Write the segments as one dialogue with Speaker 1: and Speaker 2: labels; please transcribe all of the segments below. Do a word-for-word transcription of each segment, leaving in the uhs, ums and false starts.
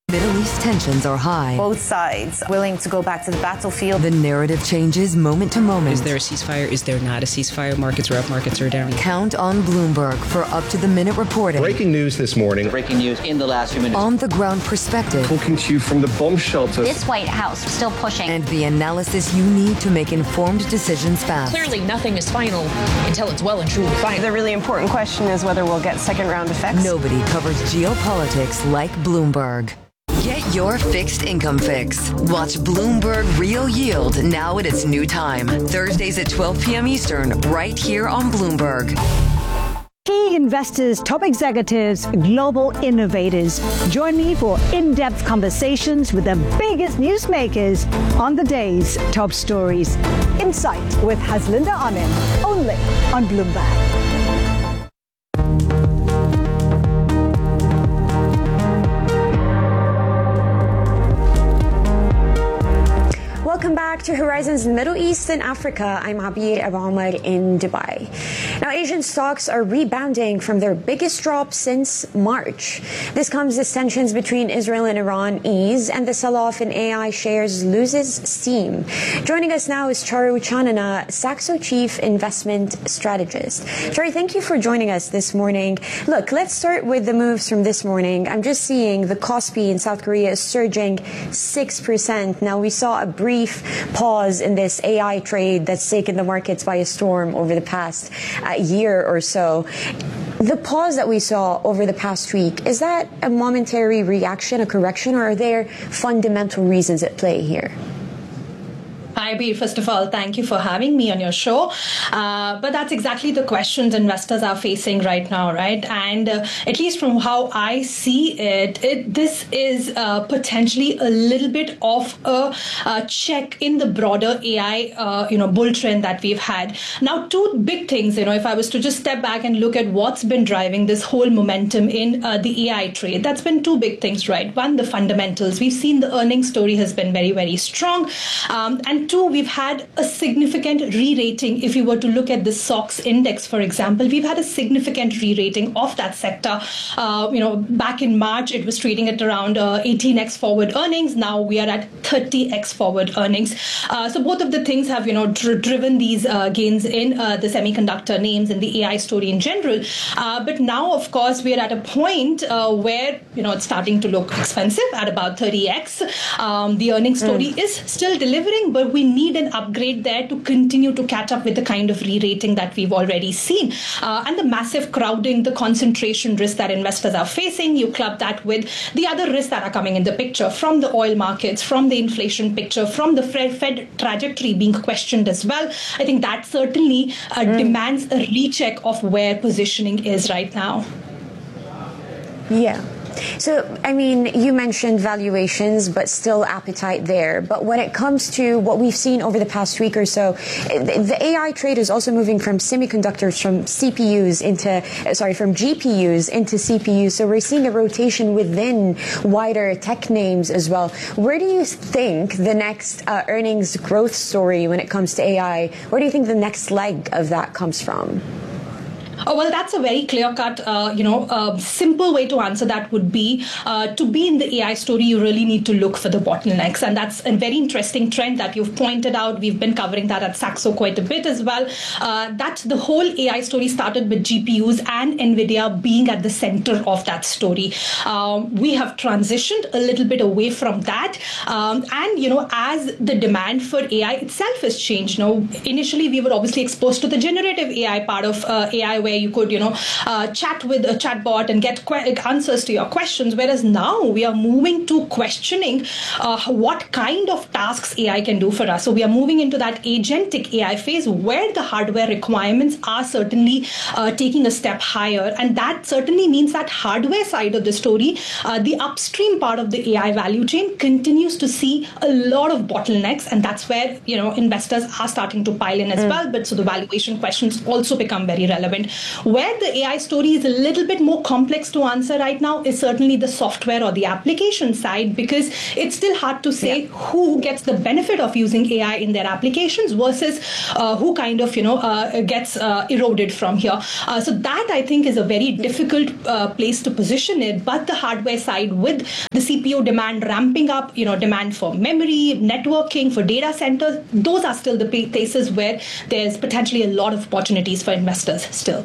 Speaker 1: Middle East tensions are high.
Speaker 2: Both sides willing to go back to the battlefield.
Speaker 1: The narrative changes moment to moment.
Speaker 3: Is there a ceasefire? Is there not a ceasefire? Markets are up, markets are down.
Speaker 1: Count on Bloomberg for up-to-the-minute reporting.
Speaker 4: Breaking news this morning.
Speaker 5: Breaking news in the last few minutes.
Speaker 1: On-the-ground perspective.
Speaker 4: Talking to you from the bomb shelter.
Speaker 6: This White House still pushing.
Speaker 1: And the analysis you need to make informed decisions fast.
Speaker 7: Clearly, nothing is final until it's well and truly final.
Speaker 2: The really important question is whether we'll get second-round effects.
Speaker 1: Nobody covers geopolitics like Bloomberg. Get your fixed income fix. Watch Bloomberg Real Yield now at its new time. Thursdays at twelve p.m. Eastern, right here on Bloomberg.
Speaker 8: Key investors, top executives, global innovators. Join me for in-depth conversations with the biggest newsmakers on the day's top stories. Insight with Haslinda Amin, only on Bloomberg.
Speaker 9: Welcome back to Horizons Middle East and Africa. I'm Abir Abamar in Dubai. Now, Asian stocks are rebounding from their biggest drop since March. This comes as tensions between Israel and Iran ease and the sell-off in A I shares loses steam. Joining us now is Charu Chanana, Saxo Chief Investment Strategist. Charu, thank you for joining us this morning. Look, let's start with the moves from this morning. I'm just seeing the Kospi in South Korea is surging six percent. Now, we saw a brief pause in this A I trade that's taken the markets by a storm over the past uh, year or so. The pause that we saw over the past week, is that a momentary reaction, a correction, or are there fundamental reasons at play here?
Speaker 10: Hi, Abir. First of all, thank you for having me on your show. Uh, but that's exactly the questions investors are facing right now, right? And uh, at least from how I see it, it this is uh, potentially a little bit of a, a check in the broader A I, uh, you know, bull trend that we've had. Now, two big things, you know, if I was to just step back and look at what's been driving this whole momentum in uh, the A I trade, that's been two big things, right? One, the fundamentals. We've seen the earnings story has been very, very strong. Um, and two, we've had a significant re-rating. If you were to look at the S O X index, for example, we've had a significant re-rating of that sector. Uh, you know, back in March, it was trading at around uh, eighteen x forward earnings. Now we are at thirty x forward earnings. Uh, so both of the things have, you know, dr- driven these uh, gains in uh, the semiconductor names and the A I story in general. Uh, but now, of course, we are at a point uh, where, you know, it's starting to look expensive at about thirty x. Um, the earnings story mm. is still delivering, but we need an upgrade there to continue to catch up with the kind of re-rating that we've already seen. Uh, and the massive crowding, the concentration risk that investors are facing, you club that with the other risks that are coming in the picture from the oil markets, from the inflation picture, from the Fed trajectory being questioned as well. I think that certainly uh, mm. demands a recheck of where positioning is right now.
Speaker 9: Yeah. So, I mean, you mentioned valuations, but still appetite there. But when it comes to what we've seen over the past week or so, the A I trade is also moving from semiconductors, from C P Us into, sorry, from G P Us into C P Us. So we're seeing a rotation within wider tech names as well. Where do you think the next uh, earnings growth story when it comes to A I, where do you think the next leg of that comes from?
Speaker 10: Oh, well, that's a very clear-cut, uh, you know, uh, simple way to answer that would be uh, to be in the A I story, you really need to look for the bottlenecks. And that's a very interesting trend that you've pointed out. We've been covering that at Saxo quite a bit as well. Uh, that the whole A I story started with G P Us and NVIDIA being at the center of that story. Um, we have transitioned a little bit away from that. Um, and, you know, as the demand for A I itself has changed, you know, initially we were obviously exposed to the generative A I part of uh, A I, where you could, you know, uh, chat with a chatbot and get que- answers to your questions. Whereas now we are moving to questioning uh, what kind of tasks A I can do for us. So we are moving into that agentic A I phase where the hardware requirements are certainly uh, taking a step higher. And that certainly means that hardware side of the story, uh, the upstream part of the A I value chain continues to see a lot of bottlenecks. And that's where, you know, investors are starting to pile in as mm. well. But so the valuation questions also become very relevant. Where the A I story is a little bit more complex to answer right now is certainly the software or the application side, because it's still hard to say yeah. who gets the benefit of using A I in their applications versus uh, who kind of, you know, uh, gets uh, eroded from here. Uh, so that, I think, is a very difficult uh, place to position it. But the hardware side, with the C P U demand ramping up, you know, demand for memory, networking, for data centers, those are still the places where there's potentially a lot of opportunities for investors still.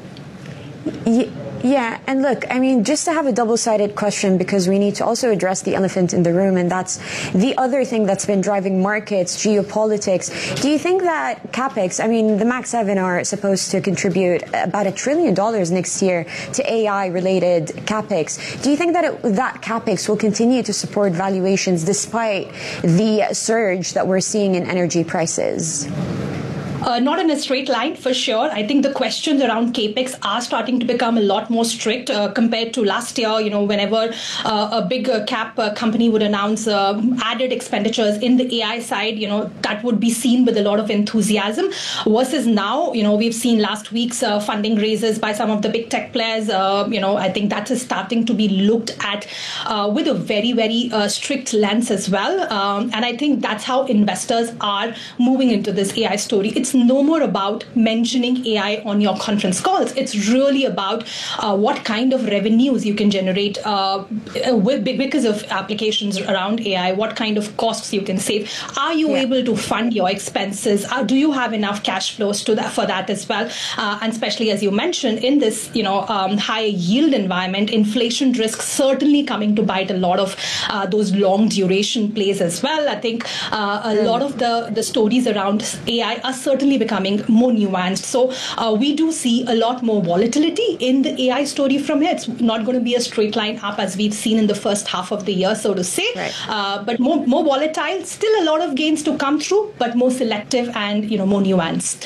Speaker 9: Yeah, and look, I mean, just to have a double-sided question, because we need to also address the elephant in the room, and that's the other thing that's been driving markets, geopolitics. Do you think that CapEx, I mean, the Mag seven are supposed to contribute about a trillion dollars next year to A I-related CapEx. Do you think that it, that CapEx will continue to support valuations despite the surge that we're seeing in energy prices?
Speaker 10: Uh, not in a straight line, for sure. I think the questions around CapEx are starting to become a lot more strict uh, compared to last year. You know, whenever uh, a big uh, cap uh, company would announce uh, added expenditures in the A I side, you know, that would be seen with a lot of enthusiasm. Versus now, you know, we've seen last week's uh, funding raises by some of the big tech players. Uh, you know, I think that is starting to be looked at uh, with a very, very uh, strict lens as well. Um, and I think that's how investors are moving into this A I story. It's no more about mentioning A I on your conference calls. It's really about uh, what kind of revenues you can generate uh, with, because of applications around A I, what kind of costs you can save. Are you yeah. able to fund your expenses? Uh, do you have enough cash flows to that, for that as well? Uh, and especially, as you mentioned, in this you know um, high yield environment, inflation risk certainly coming to bite a lot of uh, those long duration plays as well. I think uh, a mm. lot of the, the stories around A I are certainly becoming more nuanced. So uh, we do see a lot more volatility in the A I story from here. It's not going to be a straight line up as we've seen in the first half of the year, so to say, right. uh, but more more volatile. Still a lot of gains to come through, but more selective and you know more nuanced.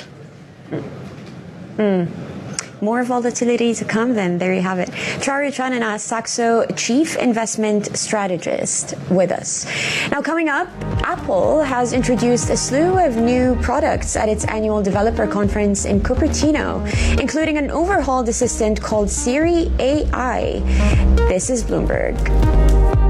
Speaker 9: Mm. More volatility to come then. There you have it. Charya Chanana, Saxo Chief Investment Strategist, with us. Now coming up, Apple has introduced a slew of new products at its annual developer conference in Cupertino, including an overhauled assistant called Siri A I. This is Bloomberg.